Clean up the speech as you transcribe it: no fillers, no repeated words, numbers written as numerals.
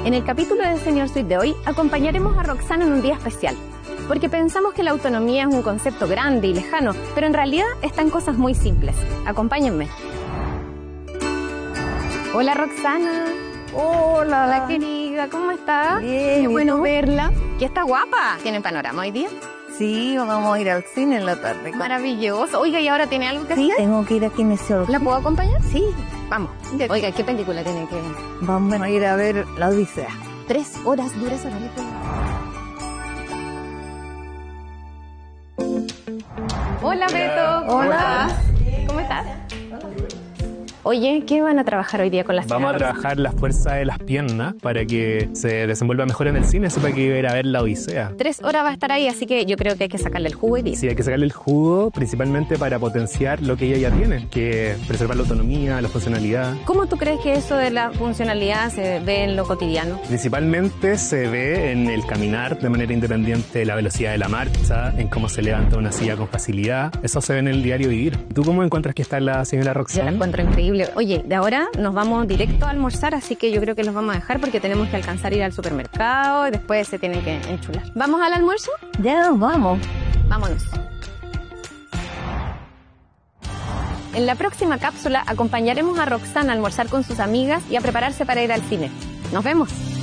En el capítulo de Senior Suite de hoy, acompañaremos a Roxana en un día especial, porque pensamos que la autonomía es un concepto grande y lejano, pero en realidad está en cosas muy simples. Acompáñenme. Hola Roxana. Hola Querida, ¿cómo estás? Bien, Qué bueno ¿y tú? verla. ¿Qué está guapa? ¿Tiene panorama hoy día? Sí, vamos a ir al cine en la tarde. Maravilloso. Oiga, ¿y ahora tiene algo que Sí, hacer? tengo que ir a kinesiología. ¿La puedo acompañar? Sí, Vamos. Oiga, ¿qué película tiene que ver? vamos a ir a ver La Odisea. 3 horas dura esa película. Hola Beto. Hola. ¿Cómo estás? Oye, ¿qué van a trabajar hoy día con las Vamos a trabajar la fuerza de las piernas para que se desenvuelva mejor en el cine, sepa que ir a ver La Odisea. 3 horas va a estar ahí, así que yo creo que hay que sacarle el jugo hoy día. Sí, hay que sacarle el jugo principalmente para potenciar lo que ella ya tiene, que es preservar la autonomía, la funcionalidad. ¿Cómo tú crees que eso de la funcionalidad se ve en lo cotidiano? Principalmente se ve en el caminar de manera independiente, la velocidad de la marcha, en cómo se levanta una silla con facilidad. Eso se ve en el diario vivir. ¿Tú cómo encuentras que está la señora Yo la Roxana? encuentro increíble. Oye, de ahora nos vamos directo a almorzar, así que yo creo que los vamos a dejar porque tenemos que alcanzar a ir al supermercado y después se tienen que enchular. ¿Vamos al almuerzo? Ya nos vamos. Vámonos. En la próxima cápsula acompañaremos a Roxana a almorzar con sus amigas y a prepararse para ir al cine. ¡Nos vemos!